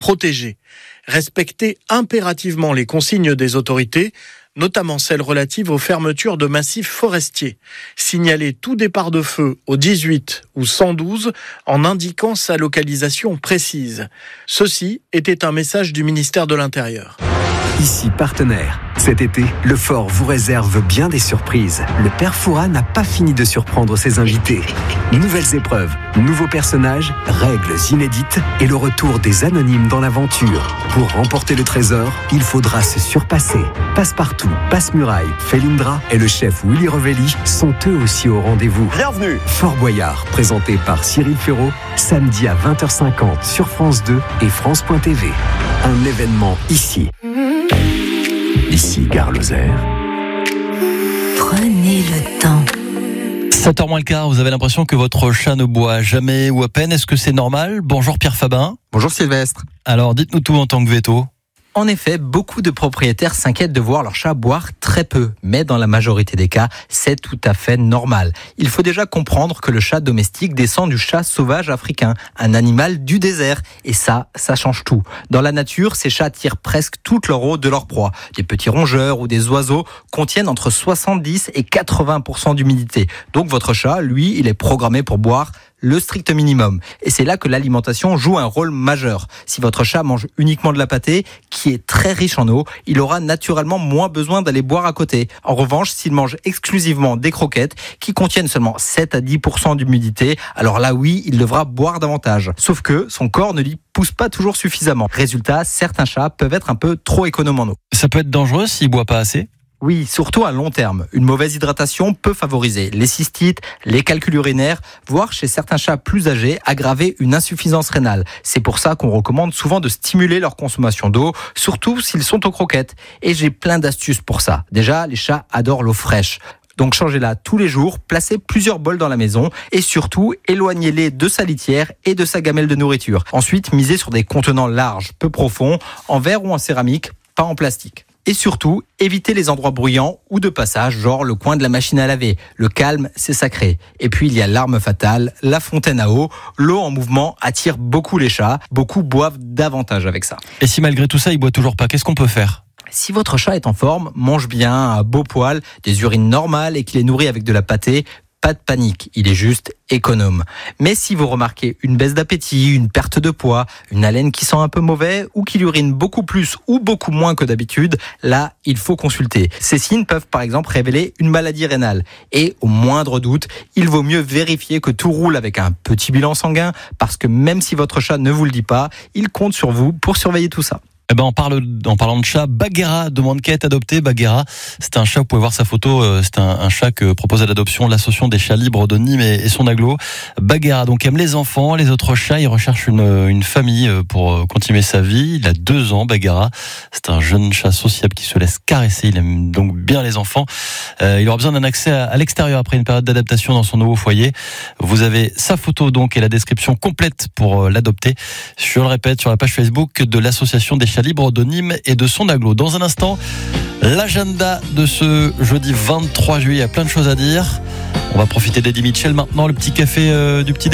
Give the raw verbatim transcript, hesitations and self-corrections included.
Protéger. Respecter impérativement les consignes des autorités, notamment celles relatives aux fermetures de massifs forestiers. Signaler tout départ de feu au dix-huit ou cent douze en indiquant sa localisation précise. Ceci était un message du ministère de l'Intérieur. Ici partenaire. Cet été, le Fort vous réserve bien des surprises. Le père Fouras n'a pas fini de surprendre ses invités. Nouvelles épreuves, nouveaux personnages, règles inédites et le retour des anonymes dans l'aventure. Pour remporter le trésor, il faudra se surpasser. Passepartout, Passe-Muraille, Felindra et le chef Willy Revelli sont eux aussi au rendez-vous. Bienvenue. Fort Boyard, présenté par Cyril Ferraud, samedi à vingt heures cinquante sur France deux et France point T V. Un événement ici. Ici, Gare Lozère. Prenez le temps. sept heures moins le quart, vous avez l'impression que votre chat ne boit jamais ou à peine. Est-ce que c'est normal ? Bonjour Pierre Fabin. Bonjour Sylvestre. Alors dites-nous tout en tant que véto. En effet, beaucoup de propriétaires s'inquiètent de voir leur chat boire très peu. Mais dans la majorité des cas, c'est tout à fait normal. Il faut déjà comprendre que le chat domestique descend du chat sauvage africain, un animal du désert. Et ça, ça change tout. Dans la nature, ces chats tirent presque toute leur eau de leur proie. Des petits rongeurs ou des oiseaux contiennent entre soixante-dix et quatre-vingts pour cent d'humidité. Donc votre chat, lui, il est programmé pour boire le strict minimum. Et c'est là que l'alimentation joue un rôle majeur. Si votre chat mange uniquement de la pâtée, qui est très riche en eau, il aura naturellement moins besoin d'aller boire à côté. En revanche, s'il mange exclusivement des croquettes, qui contiennent seulement sept à dix pour cent d'humidité, alors là oui, il devra boire davantage. Sauf que son corps ne lui pousse pas toujours suffisamment. Résultat, certains chats peuvent être un peu trop économes en eau. Ça peut être dangereux s'il boit pas assez ? Oui, surtout à long terme. Une mauvaise hydratation peut favoriser les cystites, les calculs urinaires, voire chez certains chats plus âgés, aggraver une insuffisance rénale. C'est pour ça qu'on recommande souvent de stimuler leur consommation d'eau, surtout s'ils sont aux croquettes. Et j'ai plein d'astuces pour ça. Déjà, les chats adorent l'eau fraîche. Donc changez-la tous les jours, placez plusieurs bols dans la maison et surtout éloignez-les de sa litière et de sa gamelle de nourriture. Ensuite, misez sur des contenants larges, peu profonds, en verre ou en céramique, pas en plastique. Et surtout, évitez les endroits bruyants ou de passage, genre le coin de la machine à laver. Le calme, c'est sacré. Et puis, il y a l'arme fatale, la fontaine à eau. L'eau en mouvement attire beaucoup les chats. Beaucoup boivent davantage avec ça. Et si malgré tout ça, il boit toujours pas, qu'est-ce qu'on peut faire ? Si votre chat est en forme, mange bien, à beau poil, des urines normales et qu'il est nourri avec de la pâtée, pas de panique, il est juste économe. Mais si vous remarquez une baisse d'appétit, une perte de poids, une haleine qui sent un peu mauvais ou qu'il urine beaucoup plus ou beaucoup moins que d'habitude, là, il faut consulter. Ces signes peuvent par exemple révéler une maladie rénale. Et au moindre doute, il vaut mieux vérifier que tout roule avec un petit bilan sanguin parce que même si votre chat ne vous le dit pas, il compte sur vous pour surveiller tout ça. Eh ben, on parle, en parlant de chat, Bagheera demande qu'à être adopté. Bagheera, c'est un chat, vous pouvez voir sa photo, c'est un, un chat que propose à l'adoption l'association des chats libres de Nîmes et, et son agglo. Bagheera, donc, aime les enfants, les autres chats, il recherche une, une famille pour continuer sa vie. Il a deux ans, Bagheera. C'est un jeune chat sociable qui se laisse caresser. Il aime donc bien les enfants. Euh, il aura besoin d'un accès à, à l'extérieur après une période d'adaptation dans son nouveau foyer. Vous avez sa photo, donc, et la description complète pour l'adopter. Je le répète, sur la page Facebook de l'association des chats libre de Nîmes et de son agglo. Dans un instant, l'agenda de ce jeudi vingt-trois juillet, il y a plein de choses à dire. On va profiter d'Eddie Mitchell maintenant, le petit café euh, du petit